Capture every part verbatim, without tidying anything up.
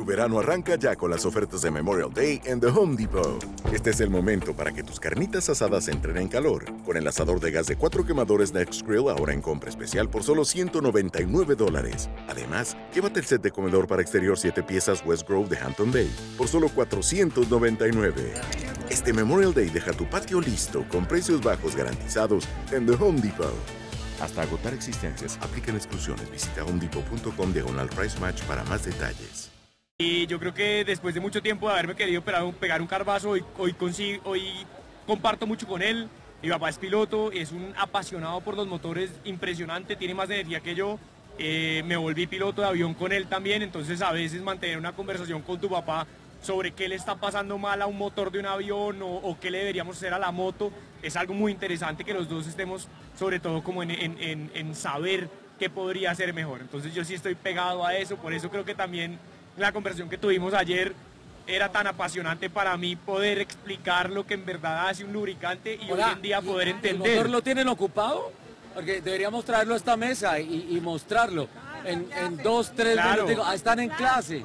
verano arranca ya con las ofertas de Memorial Day en The Home Depot. Este es el momento para que tus carnitas asadas entren en calor. Con el asador de gas de cuatro quemadores Nextgrill ahora en compra especial por solo ciento noventa y nueve dólares. Además, llévate el set de comedor para exterior siete piezas West Grove de Hampton Bay por solo cuatrocientos noventa y nueve. Este Memorial Day deja tu patio listo con precios bajos garantizados en The Home Depot. Hasta agotar existencias, aplican exclusiones. Visita homedepot punto com diagonal price match para más detalles. Y yo creo que después de mucho tiempo de haberme querido pegar un carbazo, hoy, hoy, consigo, hoy comparto mucho con él. Mi papá es piloto, es un apasionado por los motores, impresionante, tiene más energía que yo. Eh, me volví piloto de avión con él también, entonces a veces mantener una conversación con tu papá sobre qué le está pasando mal a un motor de un avión o, o qué le deberíamos hacer a la moto, es algo muy interesante que los dos estemos sobre todo como en, en, en, en saber qué podría ser mejor. Entonces yo sí estoy pegado a eso, por eso creo que también la conversación que tuvimos ayer era tan apasionante para mí poder explicar lo que en verdad hace un lubricante y Hola, hoy en día poder ¿el entender. motor lo tienen ocupado? Porque deberíamos traerlo a esta mesa y, y mostrarlo en, en dos, tres Claro. minutos. Ah, están en clase.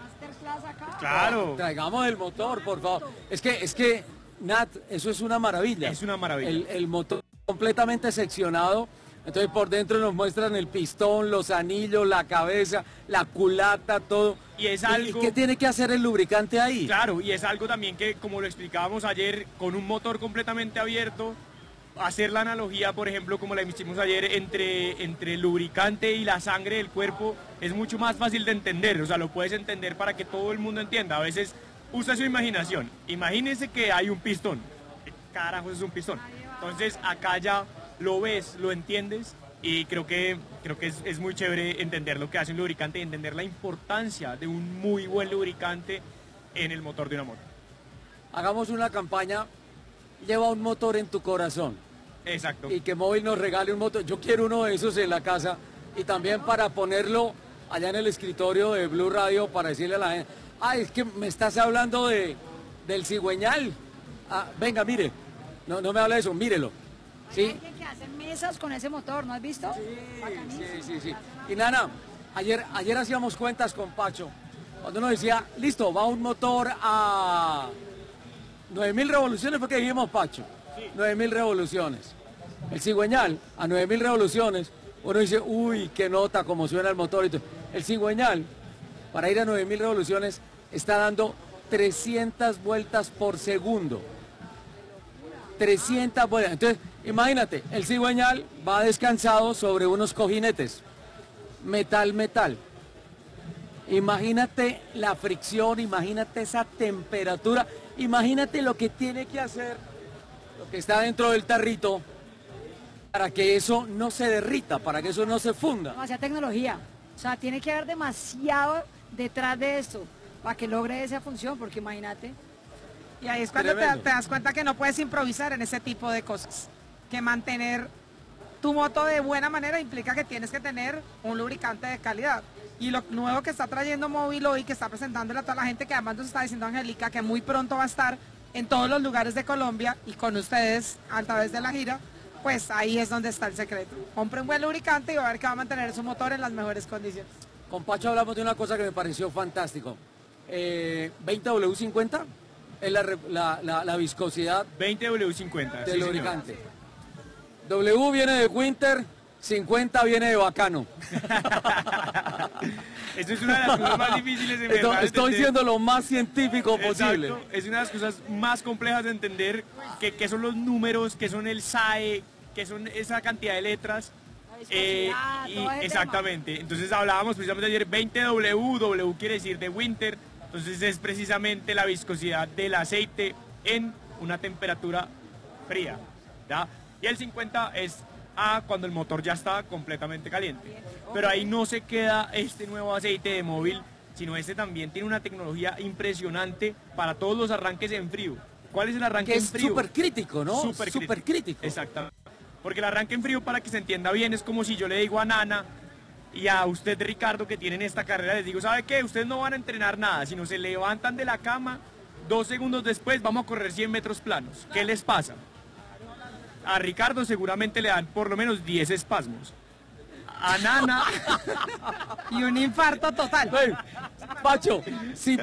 Claro. Traigamos el motor, por favor. Es que, es que, Nat, eso es una maravilla. Es una maravilla. El, el motor completamente seccionado. Entonces por dentro nos muestran el pistón, los anillos, la cabeza, la culata, todo. Y es algo... ¿Y qué tiene que hacer el lubricante ahí? Claro, y es algo también que, como lo explicábamos ayer, con un motor completamente abierto, hacer la analogía, por ejemplo, como la hicimos ayer, entre, entre el lubricante y la sangre del cuerpo, es mucho más fácil de entender, o sea, lo puedes entender para que todo el mundo entienda. A veces usa su imaginación. Imagínense que hay un pistón. ¿Qué carajo es un pistón? Entonces, acá ya lo ves, lo entiendes, y creo que, creo que es, es muy chévere entender lo que hace un lubricante y entender la importancia de un muy buen lubricante en el motor de una moto. Hagamos una campaña, lleva un motor en tu corazón. Exacto. Y que Móvil nos regale un motor. Yo quiero uno de esos en la casa y también para ponerlo allá en el escritorio de Blue Radio para decirle a la gente, ah, es que me estás hablando de, del cigüeñal. Ah, venga, mire, no, no me habla de eso, mírelo. Hay ¿Sí? alguien que hace mesas con ese motor, ¿no has visto? Sí, sí, sí, sí. Y Nana, ayer, ayer hacíamos cuentas con Pacho, cuando uno decía, listo, va un motor a nueve mil revoluciones, fue que dijimos, Pacho, nueve mil revoluciones. El cigüeñal a nueve mil revoluciones, uno dice, uy, qué nota, cómo suena el motor. Y todo. El cigüeñal, para ir a nueve mil revoluciones, está dando trescientas vueltas por segundo. trescientas vueltas. Entonces, imagínate, el cigüeñal va descansado sobre unos cojinetes. Metal, metal. Imagínate la fricción, imagínate esa temperatura, imagínate lo que tiene que hacer, lo que está dentro del tarrito, para que eso no se derrita, para que eso no se funda. Demasiada tecnología. O sea, tiene que haber demasiado detrás de esto para que logre esa función, porque imagínate. Y ahí es cuando te, Tremendo. te das cuenta que no puedes improvisar en ese tipo de cosas. Que mantener tu moto de buena manera implica que tienes que tener un lubricante de calidad. Y lo nuevo que está trayendo Móvil hoy, que está presentándole a toda la gente, que además nos está diciendo Angélica, que muy pronto va a estar en todos los lugares de Colombia y con ustedes a través de la gira, pues ahí es donde está el secreto. Compre un buen lubricante y va a ver que va a mantener su motor en las mejores condiciones. Con Pacho hablamos de una cosa que me pareció fantástico. Eh, veinte W cincuenta es la, re- la, la, la viscosidad veinte W cincuenta. del sí, señor. lubricante. W viene de Winter, cincuenta viene de bacano. Eso es una de las cosas más difíciles de Esto- verdad. de estoy entender. siendo lo más científico posible. Exacto, es una de las cosas más complejas de entender qué qué son los números, qué son el S A E, qué son esa cantidad de letras. La viscosidad, y todo ese exactamente, entonces hablábamos precisamente ayer veinte W, W quiere decir de winter, entonces es precisamente la viscosidad del aceite en una temperatura fría, ¿ya? Y el cincuenta es a cuando el motor ya está completamente caliente. Pero ahí no se queda este nuevo aceite de móvil, sino este también tiene una tecnología impresionante para todos los arranques en frío. ¿Cuál es el arranque Que en es frío? súper crítico, ¿no? Súper Súper crítico. Exactamente. Porque el arranque en frío, para que se entienda bien, es como si yo le digo a Nana y a usted, Ricardo, que tienen esta carrera, les digo, ¿sabe qué? Ustedes no van a entrenar nada, sino se levantan de la cama, dos segundos después vamos a correr cien metros planos. ¿Qué les pasa? A Ricardo seguramente le dan por lo menos diez espasmos. A Nana Y un infarto total. Ey, Pacho, si